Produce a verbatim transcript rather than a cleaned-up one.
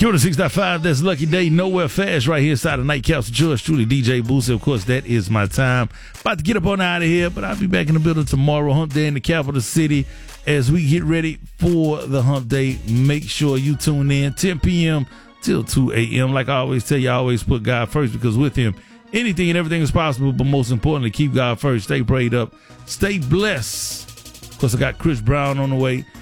Q six point five, that's Lucky Day, Nowhere Fast, right here inside of Nightcaps with yours truly, D J Boosie. Of course, that is my time. About to get up on out of here, but I'll be back in the building tomorrow, Hump Day in the capital city, as we get ready for the Hump Day. Make sure you tune in, ten p.m. till two a.m. Like I always tell you, I always put God first, because with him, anything and everything is possible, but most importantly, keep God first. Stay prayed up. Stay blessed. Of course, I got Chris Brown on the way.